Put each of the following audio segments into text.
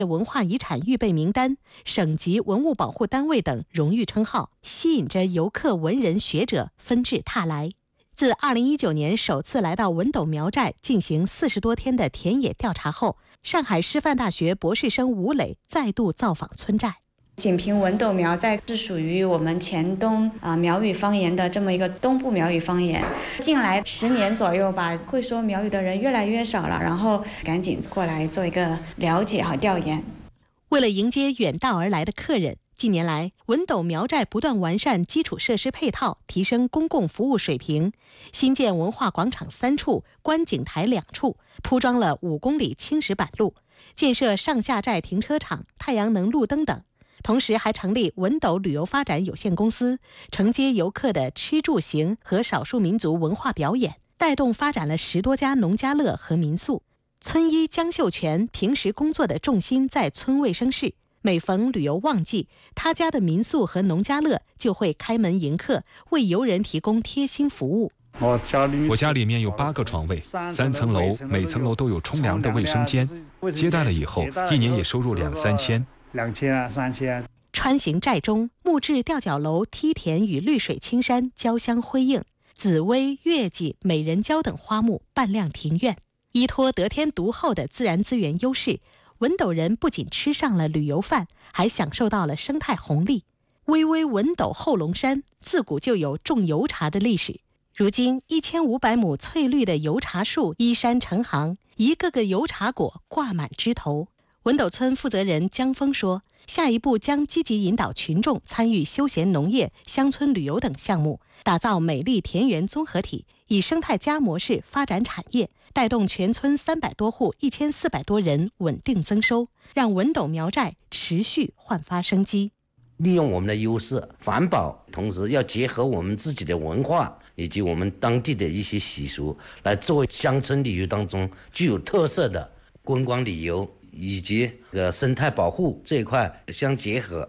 文化遗产预备名单、省级文物保护单位等荣誉称号，吸引着游客、文人、学者纷至沓来。自2019年首次来到文斗苗寨进行40多天的田野调查后，上海师范大学博士生吴磊再度造访村寨。 锦屏文斗苗寨是属于我们黔东苗语方言的这么一个东部苗语方言。近来10年左右吧，会说苗语的人越来越少了，然后赶紧过来做一个了解和调研。 为了迎接远道而来的客人，近年来文斗苗寨不断完善基础设施配套，提升公共服务水平，新建文化广场3处、观景台2处，铺装了5公里青石板路，建设上下寨停车场、太阳能路灯等。同时还成立文斗旅游发展有限公司，承接游客的吃住行和少数民族文化表演，带动发展了10多家农家乐和民宿。村医江秀全平时工作的重心在村卫生室，每逢旅游旺季，他家的民宿和农家乐就会开门迎客，为游人提供贴心服务。 我家里面有8个床位，3层楼，每层楼都有冲凉的卫生间。接待了以后，1年也收入2、3千。 2000、3000。 穿行寨中，木质吊脚楼、梯田与绿水青山交相辉映，紫薇、月季、美人蕉等花木扮亮庭院。依托得天独厚的自然资源优势，文斗人不仅吃上了旅游饭，还享受到了生态红利。巍巍文斗后龙山自古就有种油茶的历史，如今1500亩翠绿的油茶树依山成行，一个个油茶果挂满枝头。文斗村负责人江峰说，下一步将积极引导群众参与休闲农业、乡村旅游等项目，打造美丽田园综合体，以生态加模式发展产业，带动全村300多户、1400多人稳定增收，让文斗苗寨持续焕发生机。 利用我们的优势环保，同时要结合我们自己的文化以及我们当地的一些习俗，来作为乡村旅游当中具有特色的观光旅游以及生态保护这一块相结合。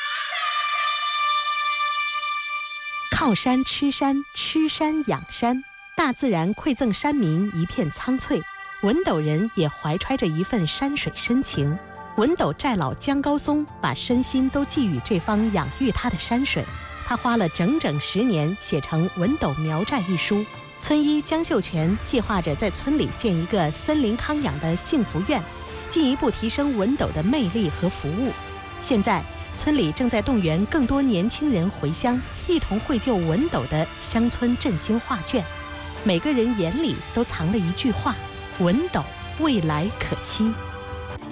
靠山吃山，吃山养山，大自然馈赠山民一片苍翠，文斗人也怀揣着一份山水深情。文斗寨老姜高松把身心都寄予这方养育他的山水，他花了整整10年写成《文斗苗寨》一书。村医江秀全计划着在村里建一个森林康养的幸福院，进一步提升文斗的魅力和服务。现在村里正在动员更多年轻人回乡，一同绘就文斗的乡村振兴画卷。每个人眼里都藏了一句话：文斗未来可期。